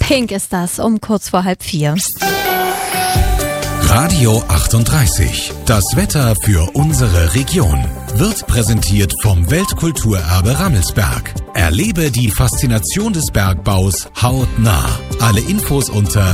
Pink ist das, um kurz vor 3:30. Radio 38. Das Wetter für unsere Region wird präsentiert vom Weltkulturerbe Rammelsberg. Erlebe die Faszination des Bergbaus hautnah. Alle Infos unter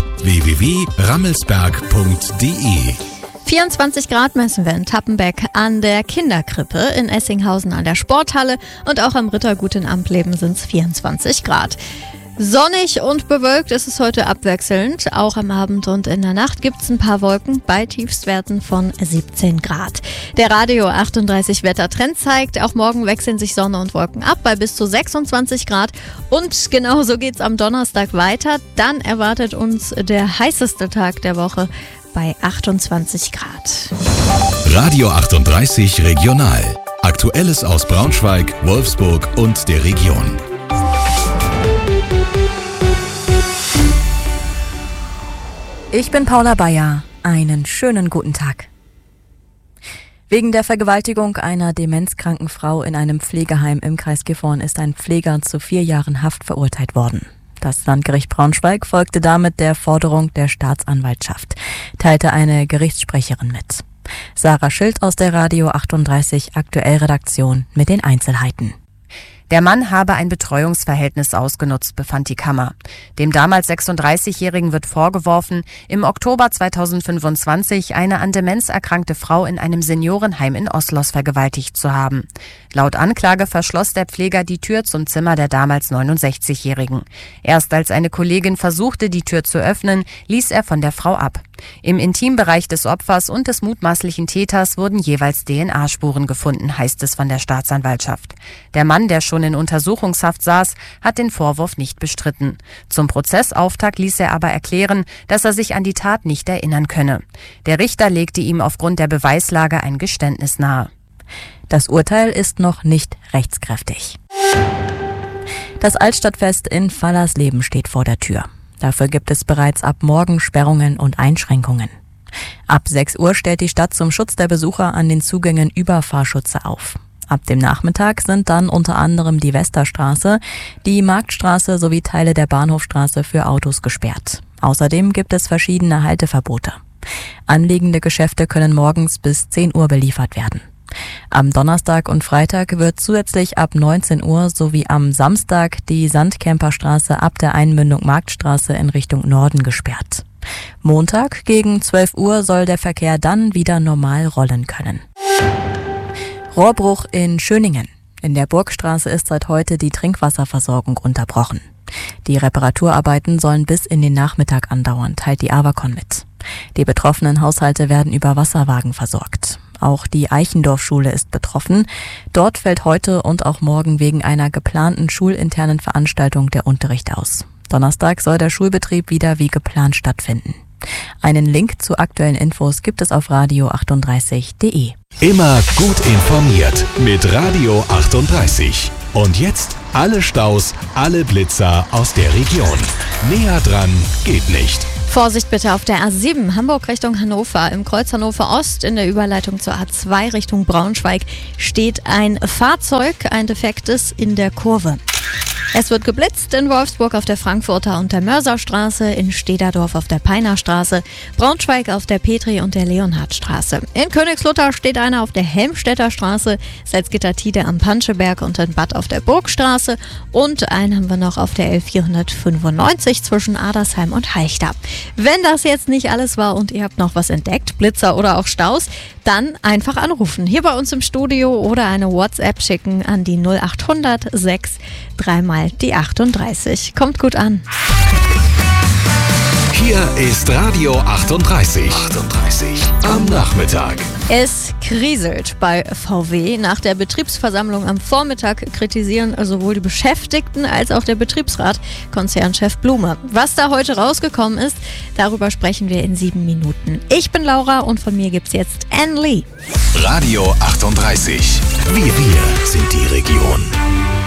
www.rammelsberg.de. 24 Grad messen wir in Tappenbeck an der Kinderkrippe, in Essinghausen an der Sporthalle und auch am Rittergut in Ampleben sind es 24 Grad. Sonnig und bewölkt ist es heute abwechselnd. Auch am Abend und in der Nacht gibt es ein paar Wolken bei Tiefstwerten von 17 Grad. Der Radio 38 Wettertrend zeigt, auch morgen wechseln sich Sonne und Wolken ab bei bis zu 26 Grad. Und genauso geht's am Donnerstag weiter. Dann erwartet uns der heißeste Tag der Woche bei 28 Grad. Radio 38 Regional. Aktuelles aus Braunschweig, Wolfsburg und der Region. Ich bin Paula Bayer. Einen schönen guten Tag. Wegen der Vergewaltigung einer demenzkranken Frau in einem Pflegeheim im Kreis Gifhorn ist ein Pfleger zu 4 Jahren Haft verurteilt worden. Das Landgericht Braunschweig folgte damit der Forderung der Staatsanwaltschaft, teilte eine Gerichtssprecherin mit. Sarah Schild aus der Radio 38 Aktuell-Redaktion mit den Einzelheiten. Der Mann habe ein Betreuungsverhältnis ausgenutzt, befand die Kammer. Dem damals 36-Jährigen wird vorgeworfen, im Oktober 2025 eine an Demenz erkrankte Frau in einem Seniorenheim in Oslos vergewaltigt zu haben. Laut Anklage verschloss der Pfleger die Tür zum Zimmer der damals 69-Jährigen. Erst als eine Kollegin versuchte, die Tür zu öffnen, ließ er von der Frau ab. Im Intimbereich des Opfers und des mutmaßlichen Täters wurden jeweils DNA-Spuren gefunden, heißt es von der Staatsanwaltschaft. Der Mann, der schon in Untersuchungshaft saß, hat den Vorwurf nicht bestritten. Zum Prozessauftakt ließ er aber erklären, dass er sich an die Tat nicht erinnern könne. Der Richter legte ihm aufgrund der Beweislage ein Geständnis nahe. Das Urteil ist noch nicht rechtskräftig. Das Altstadtfest in Fallersleben steht vor der Tür. Dafür gibt es bereits ab morgen Sperrungen und Einschränkungen. Ab 6 Uhr stellt die Stadt zum Schutz der Besucher an den Zugängen Überfahrschütze auf. Ab dem Nachmittag sind dann unter anderem die Westerstraße, die Marktstraße sowie Teile der Bahnhofstraße für Autos gesperrt. Außerdem gibt es verschiedene Halteverbote. Anliegende Geschäfte können morgens bis 10 Uhr beliefert werden. Am Donnerstag und Freitag wird zusätzlich ab 19 Uhr sowie am Samstag die Sandkemperstraße ab der Einmündung Marktstraße in Richtung Norden gesperrt. Montag gegen 12 Uhr soll der Verkehr dann wieder normal rollen können. Rohrbruch in Schöningen. In der Burgstraße ist seit heute die Trinkwasserversorgung unterbrochen. Die Reparaturarbeiten sollen bis in den Nachmittag andauern, teilt die Avacon mit. Die betroffenen Haushalte werden über Wasserwagen versorgt. Auch die Eichendorf-Schule ist betroffen. Dort fällt heute und auch morgen wegen einer geplanten schulinternen Veranstaltung der Unterricht aus. Donnerstag soll der Schulbetrieb wieder wie geplant stattfinden. Einen Link zu aktuellen Infos gibt es auf radio38.de. Immer gut informiert mit Radio 38. Und jetzt alle Staus, alle Blitzer aus der Region. Näher dran geht nicht. Vorsicht bitte auf der A7 Hamburg Richtung Hannover. Im Kreuz Hannover Ost in der Überleitung zur A2 Richtung Braunschweig steht ein Fahrzeug, ein defektes, in der Kurve. Es wird geblitzt in Wolfsburg auf der Frankfurter und der Mörserstraße, in Stederdorf auf der Peinerstraße, Braunschweig auf der Petri- und der Leonhardstraße. In Königslutter steht einer auf der Helmstedter Straße, Salzgitter-Tide am Panscheberg und in Bad auf der Burgstraße und einen haben wir noch auf der L495 zwischen Adersheim und Halchter. Wenn das jetzt nicht alles war und ihr habt noch was entdeckt, Blitzer oder auch Staus, dann einfach anrufen. Hier bei uns im Studio oder eine WhatsApp schicken an die 0800 6 3 die 38. Kommt gut an. Hier ist Radio 38. Am Nachmittag. Es kriselt bei VW. Nach der Betriebsversammlung am Vormittag kritisieren sowohl die Beschäftigten als auch der Betriebsrat Konzernchef Blume. Was da heute rausgekommen ist, darüber sprechen wir in 7 Minuten. Ich bin Laura und von mir gibt's jetzt Anne Lee. Radio 38. Wir sind die Region.